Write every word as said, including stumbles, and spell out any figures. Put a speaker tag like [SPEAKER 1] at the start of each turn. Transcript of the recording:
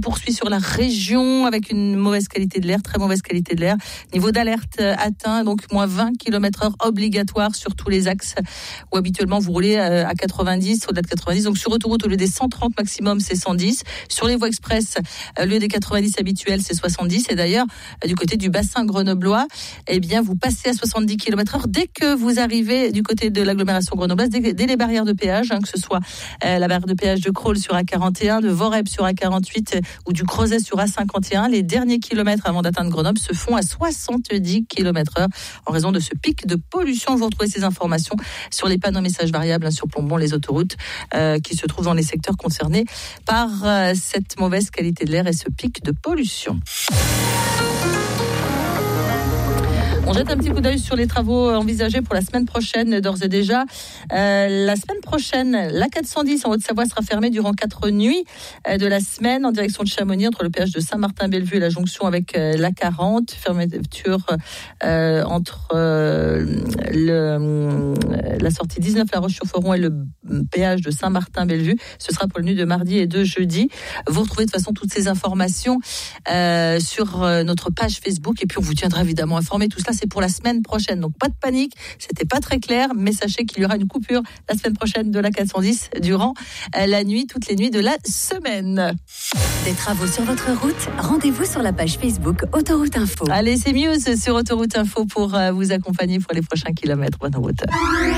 [SPEAKER 1] poursuit sur la région avec une mauvaise qualité de l'air, très mauvaise qualité de l'air. Niveau d'alerte atteint, donc moins vingt kilomètres heure obligatoire sur tous les axes où habituellement vous roulez à quatre-vingt-dix, au-delà de quatre-vingt-dix. Donc sur autoroute, au lieu des cent trente maximum, c'est cent dix. Sur les voies express, au lieu des quatre-vingt-dix habituels, c'est soixante-dix. Et d'ailleurs, du côté du bassin grenoblois, eh bien, vous passez à soixante-dix kilomètres heure dès que vous arrivez du côté de l'agglomération grenobloise, dès, dès les barrières de péage, hein, que ce soit euh, la barrière de péage de Crolles sur A quarante et un, de Vorep sur A quarante-huit ou du Crozet sur A cinquante et un. Les derniers kilomètres avant d'atteindre Grenoble se font à soixante-dix kilomètres heure en raison de ce pic de pollution. Vous retrouvez ces informations sur les panneaux messages variables hein, surplombant les autoroutes euh, qui se trouvent dans les secteurs concernés par euh, cette mauvaise qualité de l'air et ce pic de pollution. On jette un petit coup d'œil sur les travaux envisagés pour la semaine prochaine, d'ores et déjà. Euh, la semaine prochaine, l'A quatre cent dix en Haute-Savoie sera fermée durant quatre nuits euh, de la semaine en direction de Chamonix, entre le péage de Saint-Martin-Bellevue et la jonction avec euh, l'A quarante. Fermeture euh, entre euh, le, la sortie dix-neuf La Roche-sur-Foron et le péage de Saint-Martin-Bellevue. Ce sera pour la nuit de mardi et de jeudi. Vous retrouvez de toute façon toutes ces informations euh, sur euh, notre page Facebook et puis on vous tiendra évidemment informé. Tout cela, c'est pour la semaine prochaine. Donc pas de panique, c'était pas très clair, mais sachez qu'il y aura une coupure la semaine prochaine de l'A quatre cent dix durant la nuit, toutes les nuits de la semaine.
[SPEAKER 2] Des travaux sur votre route, rendez-vous sur la page Facebook Autoroute Info.
[SPEAKER 1] Allez, c'est Muse sur Autoroute Info pour vous accompagner pour les prochains kilomètres. Bonne route.